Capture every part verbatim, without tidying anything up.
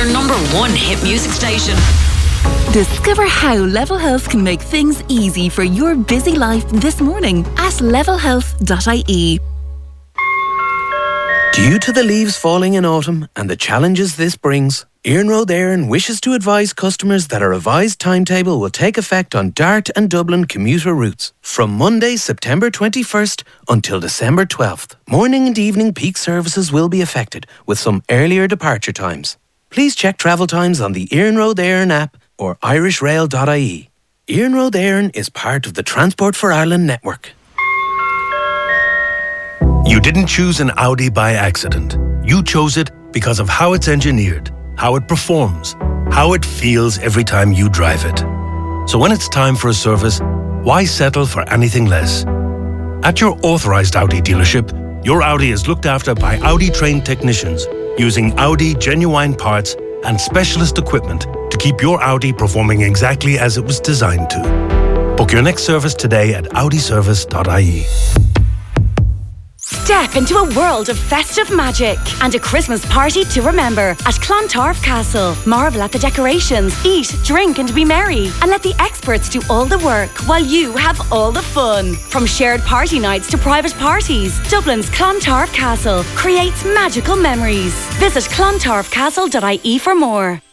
your number one hit music station. Discover how Level Health can make things easy for your busy life this morning at level health dot I E. Due to the leaves falling in autumn and the challenges this brings, Iarnród Éireann wishes to advise customers that a revised timetable will take effect on Dart and Dublin commuter routes from Monday, September twenty-first until December twelfth. Morning and evening peak services will be affected, with some earlier departure times. Please check travel times on the Iarnród Éireann app or irish rail dot I E. Iarnród Éireann is part of the Transport for Ireland network. You didn't choose an Audi by accident. You chose it because of how it's engineered, how it performs, how it feels every time you drive it. So when it's time for a service, why settle for anything less? At your authorized Audi dealership, your Audi is looked after by Audi-trained technicians using Audi genuine parts and specialist equipment to keep your Audi performing exactly as it was designed to. Book your next service today at audi service dot I E. Step into a world of festive magic and a Christmas party to remember at Clontarf Castle. Marvel at the decorations, eat, drink and be merry, and let the experts do all the work while you have all the fun. From shared party nights to private parties, Dublin's Clontarf Castle creates magical memories. Visit clontarf castle dot I E for more.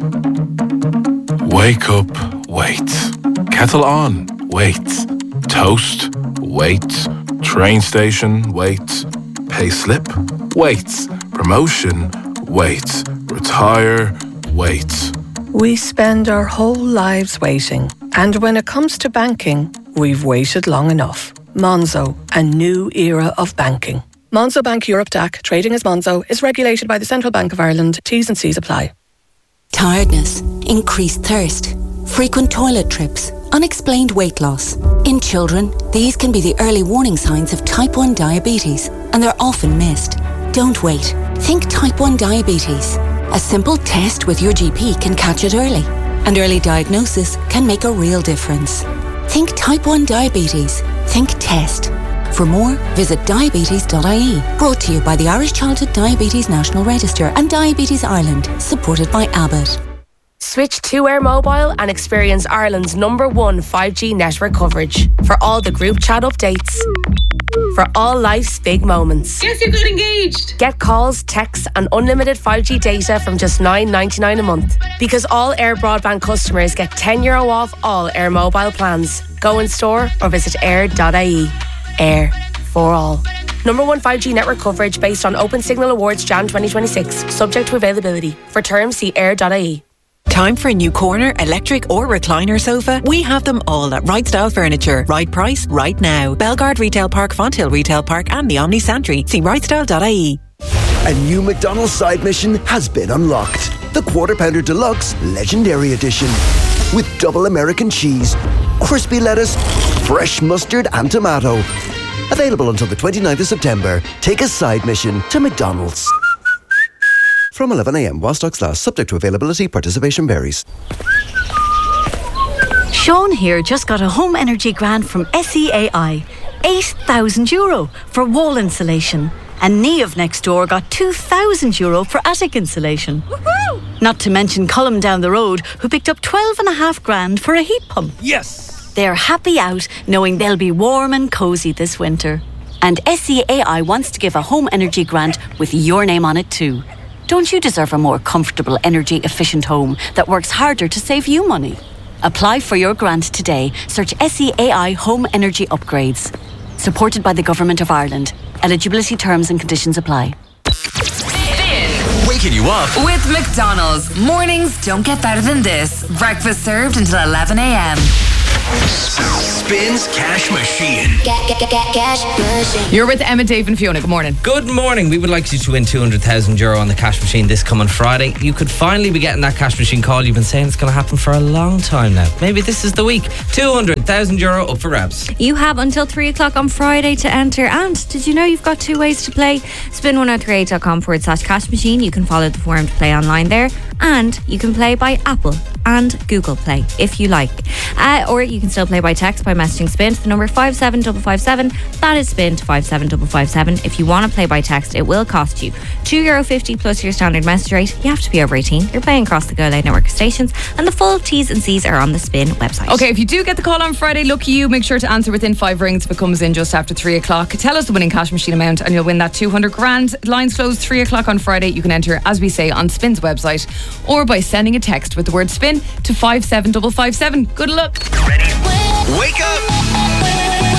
Wake up, wait. Kettle on, wait. Toast, wait. Train station, wait. Pay slip, wait. Promotion, wait. Retire, wait. We spend our whole lives waiting. And when it comes to banking, we've waited long enough. Monzo, a new era of banking. Monzo Bank Europe D A C, trading as Monzo, is regulated by the Central Bank of Ireland. T's and C's apply. Tiredness, increased thirst, frequent toilet trips, unexplained weight loss. In children, these can be the early warning signs of type one diabetes, and they're often missed. Don't wait. Think type one diabetes. A simple test with your G P can catch it early, and early diagnosis can make a real difference. Think type one diabetes. Think test. For more, visit diabetes dot I E. Brought to you by the Irish Childhood Diabetes National Register and Diabetes Ireland, supported by Abbott. Switch to Air Mobile and experience Ireland's number one five G network coverage. For all the group chat updates. For all life's big moments. Guess you got engaged. Get calls, texts and unlimited five G data from just nine ninety-nine a month. Because all Air Broadband customers get ten euro off all Air Mobile plans. Go in store or visit air dot I E. Air for all. Number one five G network coverage based on Open Signal Awards January twenty twenty-six. Subject to availability. For terms, see air dot I E. Time for a new corner, electric or recliner sofa? We have them all at Right Style Furniture. Right price, right now. Belgard Retail Park, Fonthill Retail Park and the Omni Santry. See right style dot I E. A new McDonald's side mission has been unlocked. The Quarter Pounder Deluxe Legendary Edition. With double American cheese, crispy lettuce, fresh mustard and tomato. Available until the twenty-ninth of September. Take a side mission to McDonald's. From eleven a m while stocks last, subject to availability, participation varies. Sean here just got a home energy grant from S E A I. eight thousand euro for wall insulation. And Niamh next door got two thousand euro for attic insulation. Woohoo! Not to mention Colm down the road, who picked up twelve and a half grand for a heat pump. Yes! They're happy out, knowing they'll be warm and cosy this winter. And S E A I wants to give a home energy grant with your name on it too. Don't you deserve a more comfortable, energy-efficient home that works harder to save you money? Apply for your grant today. Search S E A I Home Energy Upgrades. Supported by the Government of Ireland. Eligibility terms and conditions apply. Waking you up with McDonald's. Mornings don't get better than this. Breakfast served until eleven a m Spins Cash Machine. Get, get, get, get cash machine. You're with Emma, Dave and Fiona. Good morning. Good morning. We would like you to win two hundred thousand euro on the cash machine this coming Friday. You could finally be getting that cash machine call. You've been saying it's going to happen for a long time now. Maybe this is the week. two hundred thousand euro up for grabs. You have until three o'clock on Friday to enter. And did you know you've got two ways to play? spin one oh three eight dot com forward slash cash machine. You can follow the form to play online there. And you can play by Apple and Google Play if you like. Uh, or you can still play by text by messaging SPIN to the number five seven five five seven. That is SPIN to five seven five five seven. If you want to play by text, it will cost you two euro fifty plus your standard message rate. You have to be over eighteen. You're playing across the Go Loud network of stations, and the full T's and C's are on the SPIN website. Okay, if you do get the call on Friday, lucky you, make sure to answer within five rings if it comes in just after three o'clock. Tell us the winning cash machine amount and you'll win that two hundred grand. Lines close three o'clock on Friday. You can enter, as we say, on Spin's website or by sending a text with the word SPIN to five seven five five seven. Good luck. Wake up!